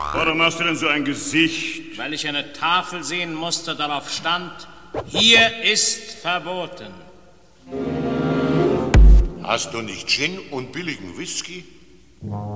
Warum hast du denn so ein Gesicht? Weil ich eine Tafel sehen musste, darauf stand, hier ist verboten. Hast du nicht Gin und billigen Whisky?